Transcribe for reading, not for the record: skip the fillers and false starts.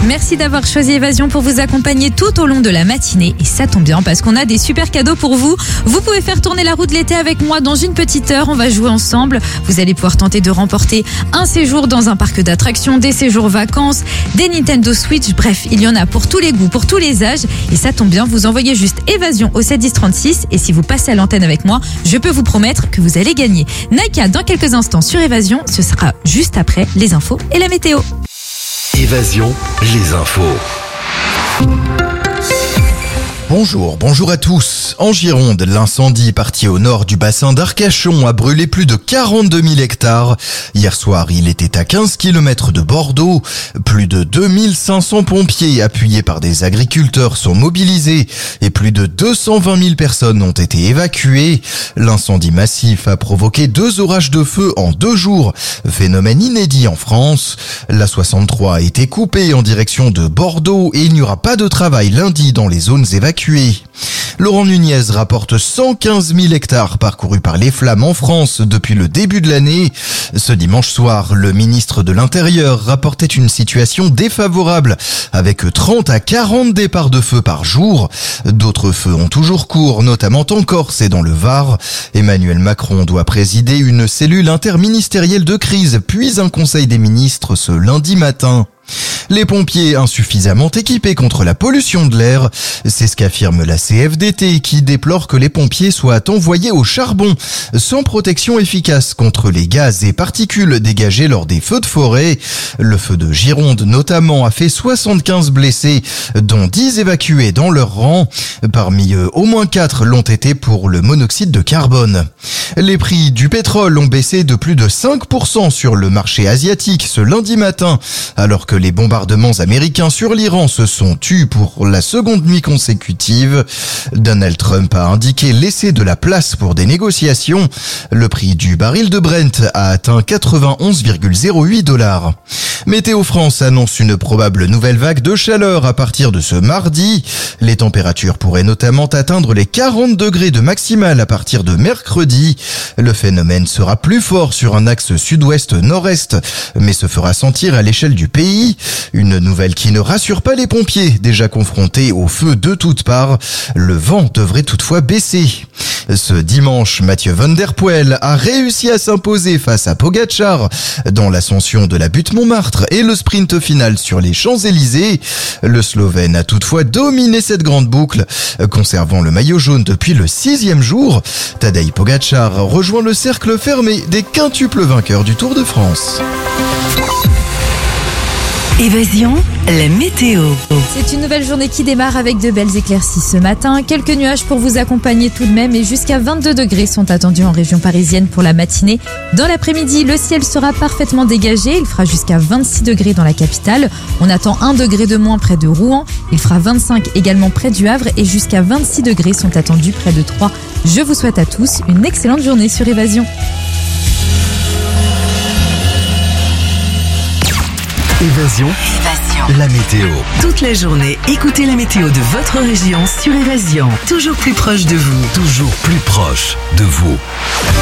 Merci d'avoir choisi Évasion pour vous accompagner tout au long de la matinée. Et ça tombe bien parce qu'on a des super cadeaux pour vous. Vous pouvez faire tourner la roue de l'été avec moi dans une petite heure. On va jouer ensemble. Vous allez pouvoir tenter de remporter un séjour dans un parc d'attractions, des séjours vacances, des Nintendo Switch. Bref, il y en a pour tous les goûts, pour tous les âges. Et ça tombe bien, vous envoyez juste Évasion au 71036. Et si vous passez à l'antenne avec moi, je peux vous promettre que vous allez gagner. Naika, dans quelques instants sur Évasion, ce sera juste après les infos et la météo. Évasion, les infos. Bonjour à tous. En Gironde, l'incendie parti au nord du bassin d'Arcachon a brûlé plus de 42 000 hectares. Hier soir, il était à 15 km de Bordeaux. Plus de 2500 pompiers appuyés par des agriculteurs sont mobilisés et plus de 220 000 personnes ont été évacuées. L'incendie massif a provoqué 2 orages de feu en 2 jours, phénomène inédit en France. La 63 a été coupée en direction de Bordeaux et il n'y aura pas de travail lundi dans les zones évacuées. Laurent Nunez rapporte 115 000 hectares parcourus par les flammes en France depuis le début de l'année. Ce dimanche soir, le ministre de l'Intérieur rapportait une situation défavorable avec 30 à 40 départs de feu par jour. D'autres feux ont toujours cours, notamment en Corse et dans le Var. Emmanuel Macron doit présider une cellule interministérielle de crise, puis un conseil des ministres ce lundi matin. Les pompiers insuffisamment équipés contre la pollution de l'air, c'est ce qu'affirme la CFDT qui déplore que les pompiers soient envoyés au charbon sans protection efficace contre les gaz et particules dégagés lors des feux de forêt. Le feu de Gironde notamment a fait 75 blessés, dont 10 évacués dans leur rang. Parmi eux, au moins 4 l'ont été pour le monoxyde de carbone. Les prix du pétrole ont baissé de plus de 5% sur le marché asiatique ce lundi matin, alors que les bombardements américains sur l'Iran se sont tus pour la seconde nuit consécutive. Donald Trump a indiqué laisser de la place pour des négociations. Le prix du baril de Brent a atteint 91,08 $. Météo France annonce une probable nouvelle vague de chaleur à partir de ce mardi. Les températures pourraient notamment atteindre les 40 degrés de maximale à partir de mercredi. Le phénomène sera plus fort sur un axe sud-ouest-nord-est, mais se fera sentir à l'échelle du pays. Une nouvelle qui ne rassure pas les pompiers, déjà confrontés au feu de toutes parts. Le vent devrait toutefois baisser. Ce dimanche, Mathieu Van Der Poel a réussi à s'imposer face à Pogačar dans l'ascension de la butte Montmartre et le sprint final sur les Champs-Élysées. Le Slovène a toutefois dominé cette grande boucle, conservant le maillot jaune depuis le 6e jour. Tadej Pogačar rejoint le cercle fermé des quintuples vainqueurs du Tour de France. Évasion, la météo. C'est une nouvelle journée qui démarre avec de belles éclaircies ce matin. Quelques nuages pour vous accompagner tout de même et jusqu'à 22 degrés sont attendus en région parisienne pour la matinée. Dans l'après-midi, le ciel sera parfaitement dégagé. Il fera jusqu'à 26 degrés dans la capitale. On attend 1 degré de moins près de Rouen. Il fera 25 également près du Havre et jusqu'à 26 degrés sont attendus près de Troyes. Je vous souhaite à tous une excellente journée sur Évasion. Évasion, la météo. Toute la journée, écoutez la météo de votre région sur Évasion. Toujours plus proche de vous. Toujours plus proche de vous.